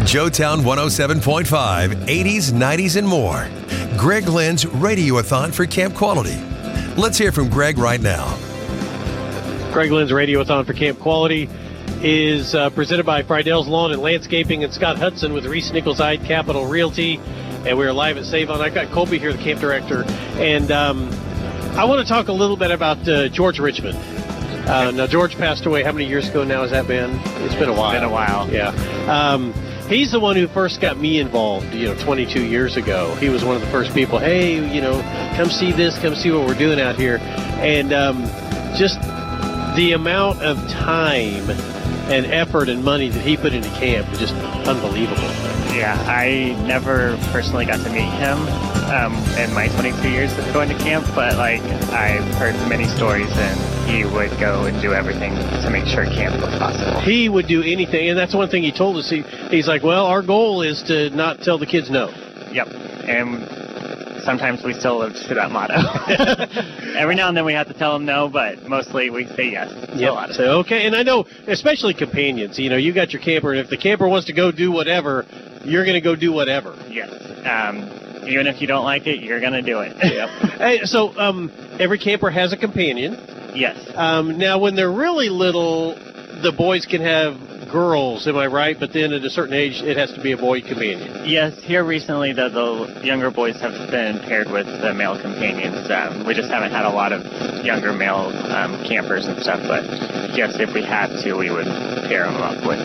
Joetown 107.5, 80s, 90s, and more. Greg Lynn's Radiothon for Camp Quality. Let's hear from Greg right now. Greg Lynn's Radiothon for Camp Quality is presented by Friedell's Lawn and Landscaping and Scott Hudson with Reese Nichols Ide Capital Realty. And we're live at Save On. I've got Colby here, the camp director. And I want to talk a little bit about George Richmond. Now, George passed away. How many years ago now has that been? It's been a while. It's been a while. Yeah. He's the one who first got me involved, 22 years ago. He was one of the first people, hey, come see this, come see what we're doing out here. And just the amount of time and effort and money that he put into camp is just unbelievable. Yeah, I never personally got to meet him in my 22 years of going to camp, but I've heard many stories, and he would go and do everything to make sure camp was possible. He would do anything, and that's one thing he told us. He's like, well, our goal is to not tell the kids no. Yep, and sometimes we still live to that motto. Every now and then we have to tell them no, but mostly we say yes. Yep. So, okay, and I know, especially companions, you got your camper, and if the camper wants to go do whatever, you're going to go do whatever. Yes. Even if you don't like it, you're going to do it. Yep. Hey, so every camper has a companion. Yes. Now, when they're really little, the boys can have girls, am I right? But then at a certain age, it has to be a boy companion. Yes. Here recently, the younger boys have been paired with the male companions. We just haven't had a lot of younger male campers and stuff. But yes, if we had to, we would pair them up with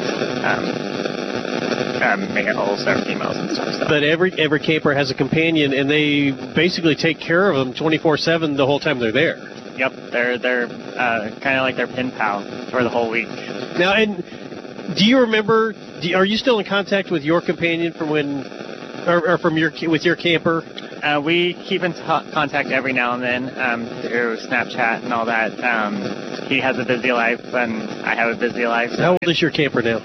males or females and stuff. So. But every camper has a companion, and they basically take care of them 24/7 the whole time they're there. Yep, they're kind of like their pen pal for the whole week. Now, and do you remember? Are you still in contact with your companion from when, or from with your camper? We keep in contact every now and then through Snapchat and all that. He has a busy life, and I have a busy life. So how old is your camper now?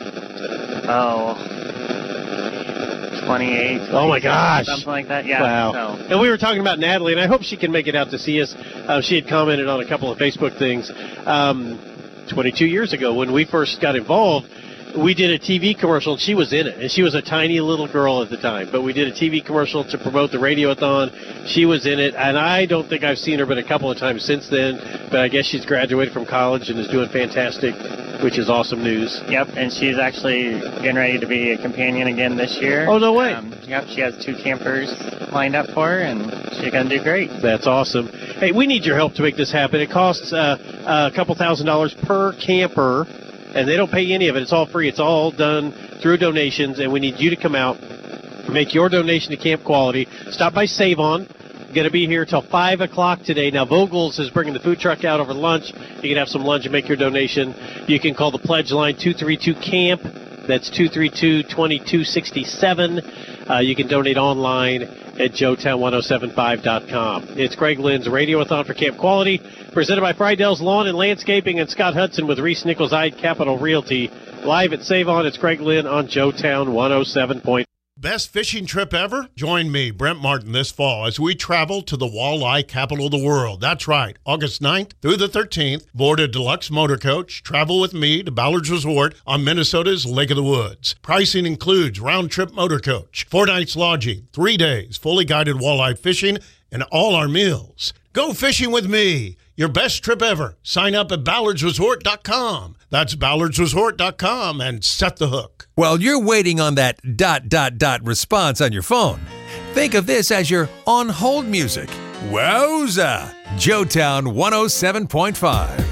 28. Oh my gosh. Something like that, yeah. Wow. So. And we were talking about Natalie, and I hope she can make it out to see us. She had commented on a couple of Facebook things. 22 years ago, when we first got involved, we did a TV commercial, and she was in it. And she was a tiny little girl at the time. But we did a TV commercial to promote the Radiothon. She was in it, and I don't think I've seen her but a couple of times since then. But I guess she's graduated from college and is doing fantastic, which is awesome news. Yep, and she's actually getting ready to be a companion again this year. Oh, no way. Yep, she has 2 campers lined up for her, and she's going to do great. That's awesome. Hey, we need your help to make this happen. It costs a couple $1,000s per camper, and they don't pay any of it. It's all free. It's all done through donations, and we need you to come out, make your donation to Camp Quality. Stop by Save On. Going to be here till 5 o'clock today. Now, Vogel's is bringing the food truck out over lunch. You can have some lunch and make your donation. You can call the pledge line 232-CAMP. That's 232-2267. You can donate online at joetown1075.com. It's Greg Lynn's Radiothon for Camp Quality, presented by Friedell's Lawn and Landscaping and Scott Hudson with Reese Nichols Ide Capital Realty. Live at Save On, it's Greg Lynn on Joetown 107. Best fishing trip ever? Join me, Brent Martin, this fall as we travel to the walleye capital of the world. That's right, August 9th through the 13th. Board a deluxe motor coach. Travel with me to Ballard's Resort on Minnesota's Lake of the Woods. Pricing includes round-trip motor coach, 4 nights lodging, 3 days, fully guided walleye fishing, and all our meals. Go fishing with me. Your best trip ever. Sign up at ballardsresort.com. That's ballardsresort.com and set the hook. While you're waiting on that ... response on your phone, think of this as your on-hold music. Wowza! Joetown 107.5.